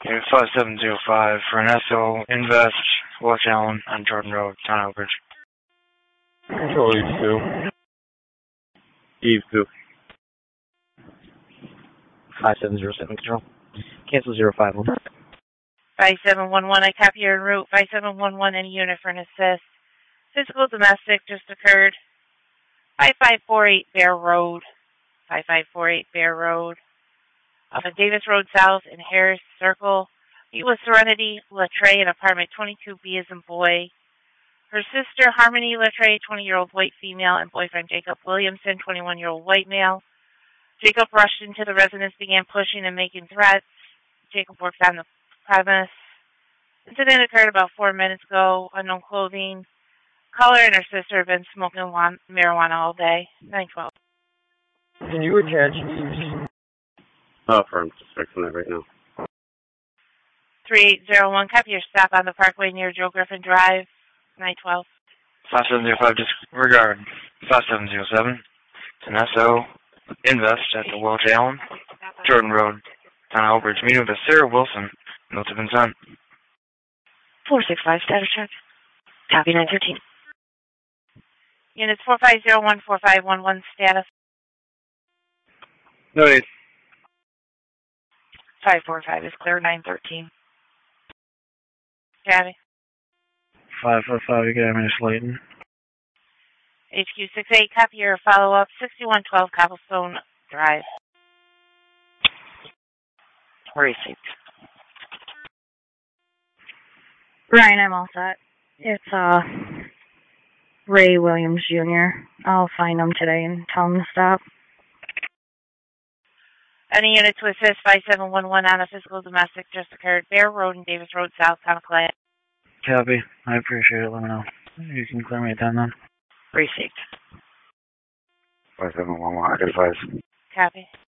Okay, 5705 for an SO Invest, West Allen on Jordan Road, Town Elbridge. Control Eve 2. Eve 2. 5707 Control. Cancel 051. 5711, I copy your en route. 5711, any unit for an assist. Physical domestic just occurred. 5548 Bear Road. 5548 Bear Road. Off of Davis Road South in Harris Circle. He was Serenity Latre in apartment 22B as in boy. Her sister, Harmony Latre, 20-year-old white female, and boyfriend Jacob Williamson, 21-year-old white male. Jacob rushed into the residence, began pushing and making threats. Jacob worked on the premise. Incident occurred about 4 minutes ago. Unknown clothing. Caller and her sister have been smoking marijuana all day. 912. Can you attach Eve's? I'm just fixing it right now. 3801, copy your stop on the parkway near Joe Griffin Drive. 912. 5705 disregard. 5707. It's an SO Invest at the Welch Allen, Jordan Road, Town Elbridge. Meeting with Sarah Wilson. Notes have been sent. 465 status check. Copy 913. Units 4501, 4511 status. No need. 545 is clear. 913. Copy. 545, you got me, Slayton. HQ 68, copy your follow-up. 6112 Cobblestone Drive. Receipt. Ryan, I'm all set. It's Ray Williams Jr. I'll find him today and tell him to stop. Any unit to assist 5711 on a physical domestic just occurred. Bear Road and Davis Road South, Town of Clay. Copy. I appreciate it. Let me know. You can clear me at 10 then. Receipt. 5711, I got advice. Copy.